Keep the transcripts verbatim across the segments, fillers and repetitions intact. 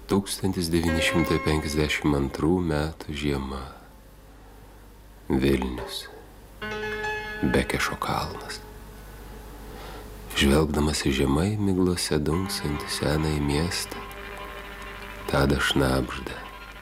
tūkstantis devyni šimtai penkiasdešimt antrų metų žiema. Vilnius. Bekešo kalnas. Žvelgdamas į žemai miglose dunksantį senąjį miestą, tada šnabžda.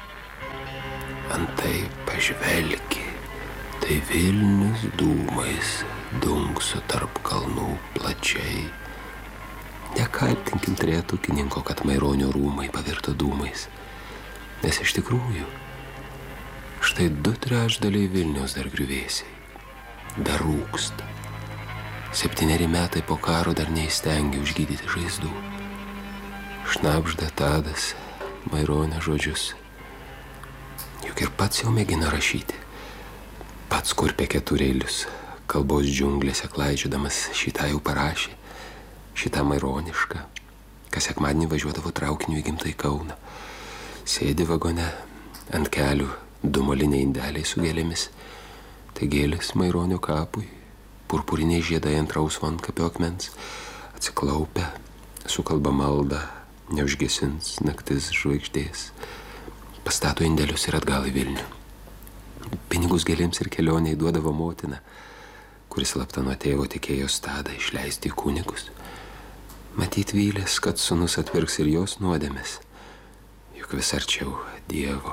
Antai pažvelgi, tai Vilnius dūmais dunkso tarp kalnų plačiai. Nekaltinkim trejetukininko, kad Maironio rūmai pavirto dūmais, nes iš tikrųjų štai du trečdaliai Vilniaus dar griuvėsiai, dar rūksta. Septyneri metai po karo dar neįstengė užgydyti žaizdų. Šnabžda tadas Maironio žodžius. Juk ir pats jau mėgina rašyti. Pats kurpė ketureilius, kalbos džiunglėse klaidžiodamas šitą jau parašė. Šitą maironišką, kas sekmadienį važiuodavo traukiniu į gimtąjį Kauną. Sėdi vagone, ant kelių du moliniai indeliai su gėlėmis. Tai gėlės Maironio kapui, purpuriniai žiedai ant rausvo antkapio akmens, atsiklaupę, sukalba maldą, neužgesins naktis žvaigždės. Pastato indelius ir atgal į Vilnių. Pinigus gėlėms ir kelioniai duodavo motina, kuris slapta nuo tėvo tikėjo stadą išleisti į kunigus. Matyt vylės, kad sūnus atpirks ir jos nuodėmes, juk vis arčiau Dievo.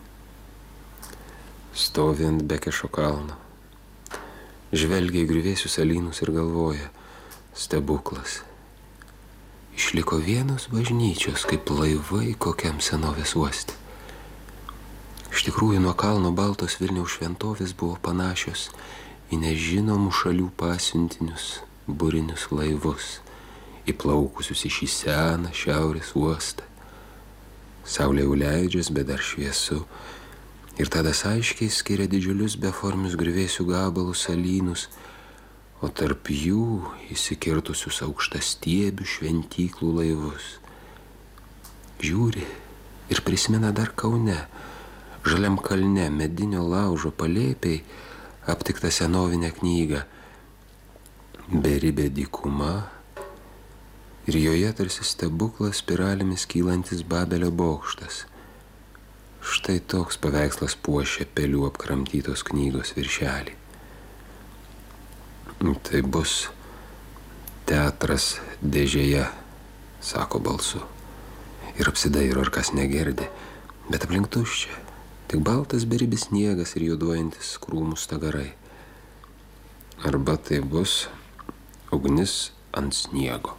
Stovi ant Bekešo kalno, žvelgia į griuvėsių salynus ir galvoja, stebuklas. Išliko vienos bažnyčios, kaip laivai kokiam senovės uoste. Iš tikrųjų, nuo kalno baltos Vilniaus šventovės buvo panašios į nežinomų šalių pasiuntinius burinius laivus, įplaukusius į šį seną šiaurės uostą. Saulė jau leidžias, bet dar šviesu, ir tada aiškiai skiria didžiulius beformius griuvėsių gabalus salynus, o tarp jų įsikirtusius aukštastiebių šventyklų laivus. Žiūri ir prisimena dar Kaune, žaliam kalne, medinio laužo palėpiai, aptiktą senovinę knygą Beribė dykuma, ir joje tarsi stebuklas spiralėmis kylantis Babelio bokštas. Štai toks paveikslas puošia pelių apkramtytos knygos viršelį. Tai bus teatras dėžėje, sako balsu. Ir apsidairo, ar kas negirdi, bet aplink tuščia. Tik baltas beribis sniegas ir juoduojantis krūmų stagarai. Arba tai bus ugnis ant sniego.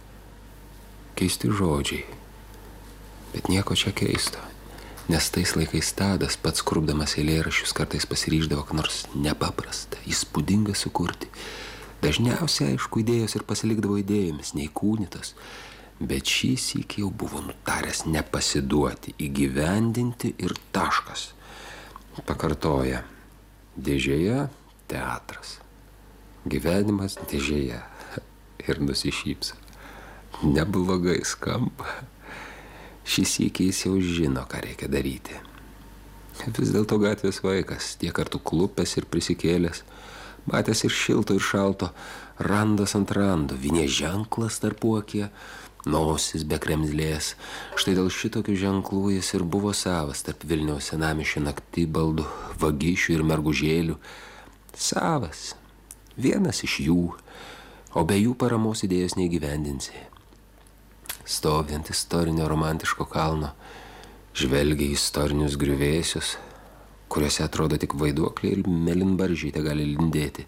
Keisti žodžiai, bet nieko čia keisto, nes tais laikais tadas, pats krupdamas eilėraščius, kartais pasiryždavo ką nors nepaprastą, įspūdingą sukurti. Dažniausiai, aišku, idėjos ir pasilikdavo idėjomis, neįkūnytos, bet šį sykį jau buvo nutaręs nepasiduoti, įgyvendinti ir taškas. Pakartoja, dėžėje teatras, gyvenimas dėžėje, ir nusišypso. Neblogai skamba. Šis sykį jis jau žino, ką reikia daryti. Vis dėlto gatvės vaikas, tiek kartų klupęs ir prisikėlęs, matęs ir šilto ir šalto, randas ant rando, vinė ženklas tarpuokie, nosis be kremzlės. Štai dėl šitokių ženklų jis ir buvo savas tarp Vilniaus senamiesčio naktybaldų, vagišių ir mergužėlių. Savas, vienas iš jų, o be jų paramos idėjos neįgyvendinsi. Stovi ant istorinio romantiško kalno, žvelgia į istorinius griuvėsius, kuriuose atrodo tik vaiduokliai ir mėlynbaržiai te gali lindėti.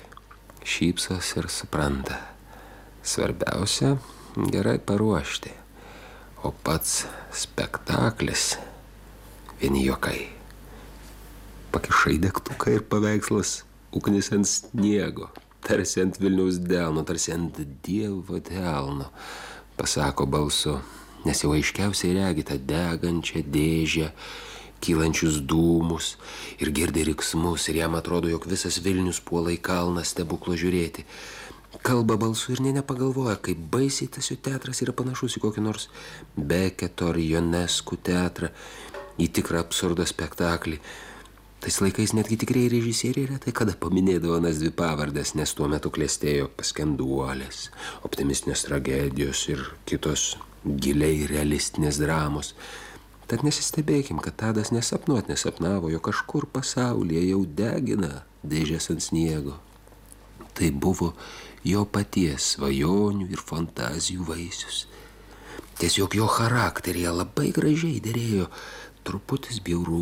Šypsos ir supranta. Svarbiausia gerai paruošti, o pats spektaklis vieni juokai. Pakišai degtuką ir paveikslas ugnis ant sniego, tarsi ant Vilniaus delno, tarsi ant Dievo delno. Pasako balsu, nes jau aiškiausiai regi tą degančią dėžę, kylančius dūmus ir girdi riksmus, ir jam atrodo, jog visas Vilnius puola į kalną stebuklo žiūrėti. Kalba balsu ir nė nepagalvoja, kaip baisiai tas jų teatras yra panašus į kokį nors Beketo ar Ioneskų teatrą, į tikrą absurdo spektaklį. Tais laikais netgi tikrieji režisieriai retai kada paminėdavo nas dvi pavardes, nes tuo metu klestėjo paskenduolės, optimistinės tragedijos ir kitos giliai realistinės dramos. Tad nesistebėkim, kad Tadas nesapnuot nesapnavo, jo kažkur pasaulyje jau degina dėžės ant sniego. Tai buvo jo paties svajonių ir fantazijų vaisius. Tiesiog jo charakteryje labai gražiai derėjo truputis bjaurų